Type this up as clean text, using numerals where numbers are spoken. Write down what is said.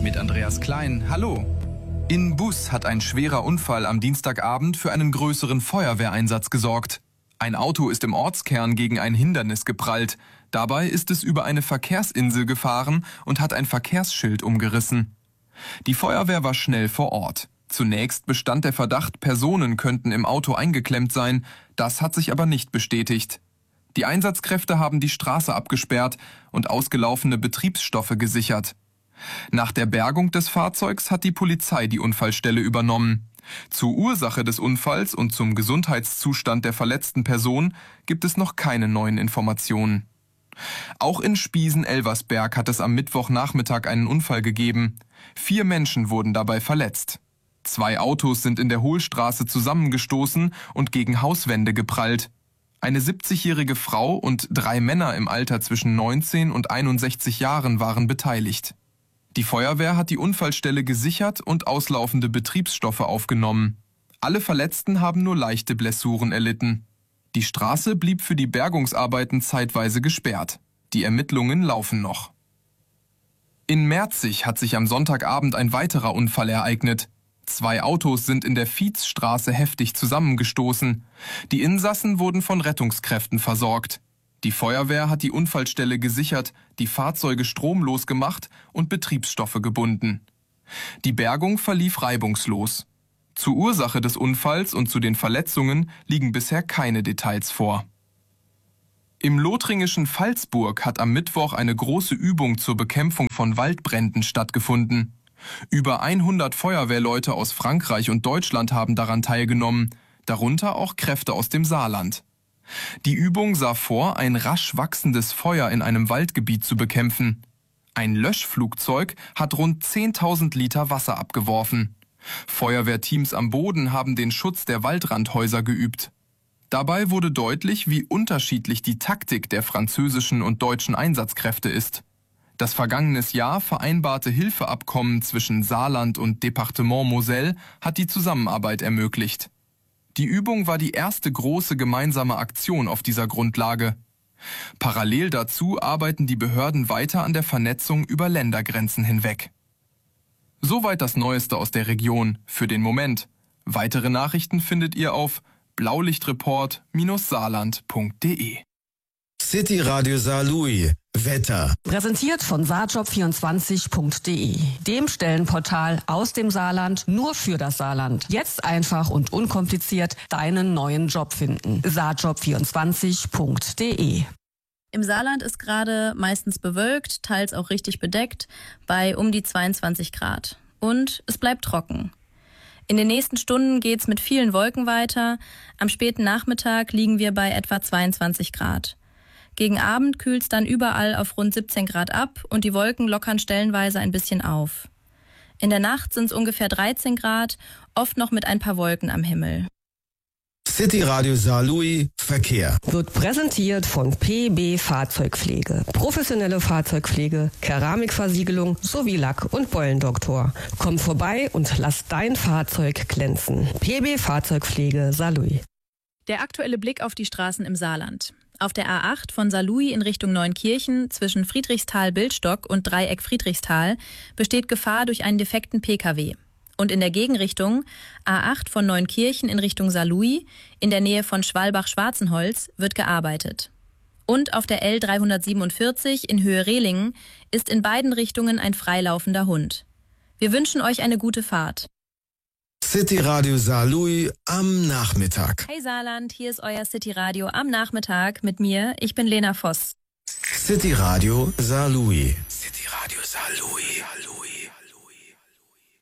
mit Andreas Klein. Hallo. In Bus hat ein schwerer Unfall am Dienstagabend für einen größeren Feuerwehreinsatz gesorgt. Ein Auto ist im Ortskern gegen ein Hindernis geprallt. Dabei ist es über eine Verkehrsinsel gefahren und hat ein Verkehrsschild umgerissen. Die Feuerwehr war schnell vor Ort. Zunächst bestand der Verdacht, Personen könnten im Auto eingeklemmt sein. Das hat sich aber nicht bestätigt. Die Einsatzkräfte haben die Straße abgesperrt und ausgelaufene Betriebsstoffe gesichert. Nach der Bergung des Fahrzeugs hat die Polizei die Unfallstelle übernommen. Zur Ursache des Unfalls und zum Gesundheitszustand der verletzten Person gibt es noch keine neuen Informationen. Auch in Spiesen-Elversberg hat es am Mittwochnachmittag einen Unfall gegeben. 4 Menschen wurden dabei verletzt. 2 Autos sind in der Hohlstraße zusammengestoßen und gegen Hauswände geprallt. Eine 70-jährige Frau und 3 Männer im Alter zwischen 19 und 61 Jahren waren beteiligt. Die Feuerwehr hat die Unfallstelle gesichert und auslaufende Betriebsstoffe aufgenommen. Alle Verletzten haben nur leichte Blessuren erlitten. Die Straße blieb für die Bergungsarbeiten zeitweise gesperrt. Die Ermittlungen laufen noch. In Merzig hat sich am Sonntagabend ein weiterer Unfall ereignet. 2 Autos sind in der Viezstraße heftig zusammengestoßen. Die Insassen wurden von Rettungskräften versorgt. Die Feuerwehr hat die Unfallstelle gesichert, die Fahrzeuge stromlos gemacht und Betriebsstoffe gebunden. Die Bergung verlief reibungslos. Zur Ursache des Unfalls und zu den Verletzungen liegen bisher keine Details vor. Im lothringischen Pfalzburg hat am Mittwoch eine große Übung zur Bekämpfung von Waldbränden stattgefunden. Über 100 Feuerwehrleute aus Frankreich und Deutschland haben daran teilgenommen, darunter auch Kräfte aus dem Saarland. Die Übung sah vor, ein rasch wachsendes Feuer in einem Waldgebiet zu bekämpfen. Ein Löschflugzeug hat rund 10.000 Liter Wasser abgeworfen. Feuerwehrteams am Boden haben den Schutz der Waldrandhäuser geübt. Dabei wurde deutlich, wie unterschiedlich die Taktik der französischen und deutschen Einsatzkräfte ist. Das vergangenes Jahr vereinbarte Hilfeabkommen zwischen Saarland und Departement Moselle hat die Zusammenarbeit ermöglicht. Die Übung war die erste große gemeinsame Aktion auf dieser Grundlage. Parallel dazu arbeiten die Behörden weiter an der Vernetzung über Ländergrenzen hinweg. Soweit das Neueste aus der Region für den Moment. Weitere Nachrichten findet ihr auf blaulichtreport-saarland.de. City Radio Saarlouis. Wetter. Präsentiert von saarjob24.de, dem Stellenportal aus dem Saarland nur für das Saarland. Jetzt einfach und unkompliziert deinen neuen Job finden. saarjob24.de. Im Saarland ist gerade meistens bewölkt, teils auch richtig bedeckt, bei um die 22 Grad. Und es bleibt trocken. In den nächsten Stunden geht's mit vielen Wolken weiter. Am späten Nachmittag liegen wir bei etwa 22 Grad. Gegen Abend kühlt's dann überall auf rund 17 Grad ab und die Wolken lockern stellenweise ein bisschen auf. In der Nacht sind's ungefähr 13 Grad, oft noch mit ein paar Wolken am Himmel. City Radio Saarlouis Verkehr. Wird präsentiert von PB Fahrzeugpflege. Professionelle Fahrzeugpflege, Keramikversiegelung sowie Lack- und Beulendoktor. Komm vorbei und lass dein Fahrzeug glänzen. PB Fahrzeugpflege Saarlouis. Der aktuelle Blick auf die Straßen im Saarland. Auf der A8 von Saarlouis in Richtung Neunkirchen zwischen Friedrichsthal-Bildstock und Dreieck Friedrichsthal besteht Gefahr durch einen defekten Pkw. Und in der Gegenrichtung A8 von Neunkirchen in Richtung Saarlouis in der Nähe von Schwalbach-Schwarzenholz wird gearbeitet. Und auf der L347 in Höhe Rehlingen ist in beiden Richtungen ein freilaufender Hund. Wir wünschen euch eine gute Fahrt. City Radio Saarlouis am Nachmittag. Hey Saarland, hier ist euer City Radio am Nachmittag mit mir. Ich bin Lena Voss. City Radio Saarlouis. City Radio Saarlouis.